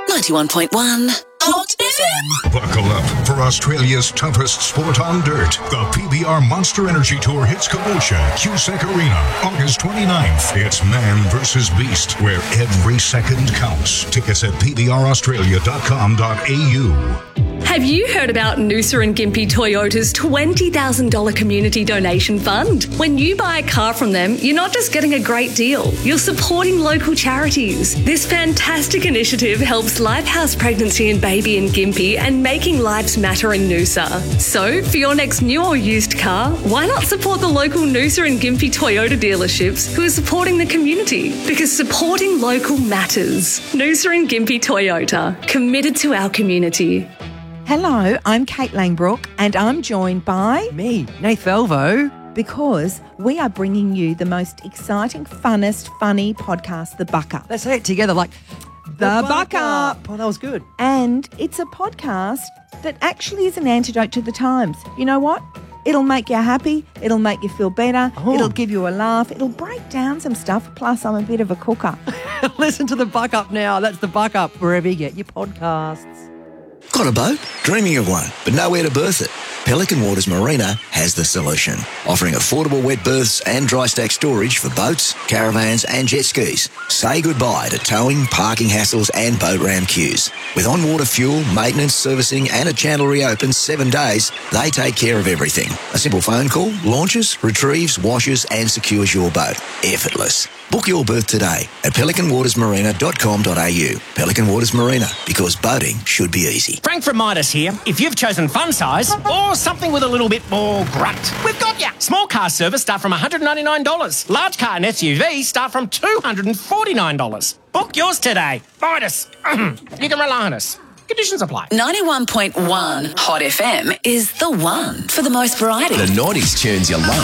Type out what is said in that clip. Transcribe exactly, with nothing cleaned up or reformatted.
ninety-one point one Hot F M. Buckle up for Australia's toughest sport on dirt. The P B R Monster Energy Tour hits Caboolture, Cusack Arena, August twenty-ninth. It's man versus beast, where every second counts. Tickets at p b r australia dot com dot a u. Have you heard about Noosa and Gympie Toyota's twenty thousand dollars community donation fund? When you buy a car from them, you're not just getting a great deal, you're supporting local charities. This fantastic initiative helps Lifehouse Pregnancy and Baby in Gympie and Making Lives Matter in Noosa. So, for your next new or used car, why not support the local Noosa and Gympie Toyota dealerships who are supporting the community? Because supporting local matters. Noosa and Gympie Toyota, committed to our community. Hello, I'm Kate Langbrook and I'm joined by... Me, Nath Elvo. Because we are bringing you the most exciting, funnest, funny podcast, The Buck Up. Let's say it together like... The, the Buck Up. Oh, that was good. And it's a podcast that actually is an antidote to the times. You know what? It'll make you happy. It'll make you feel better. Oh. It'll give you a laugh. It'll break down some stuff. Plus, I'm a bit of a cooker. Listen to The Buck Up now. That's The Buck Up, wherever you get your podcasts. Got a boat? Dreaming of one, but nowhere to berth it? Pelican Waters Marina has the solution, offering affordable wet berths and dry stack storage for boats, caravans and jet skis. Say goodbye to towing, parking hassles and boat ramp queues. With on-water fuel, maintenance, servicing and a channel reopened seven days, they take care of everything. A simple phone call, launches, retrieves, washes and secures your boat. Effortless. Book your berth today at pelican waters marina dot com dot a u. Pelican Waters Marina, because boating should be easy. Frank from Midas here. If you've chosen fun size or something with a little bit more grunt, we've got ya. Small car service start from one hundred ninety-nine dollars. Large car and S U V start from two hundred forty-nine dollars. Book yours today. Midas. You can rely on us. Conditions apply. ninety-one point one Hot F M is the one for the most variety. The nineties tunes you love.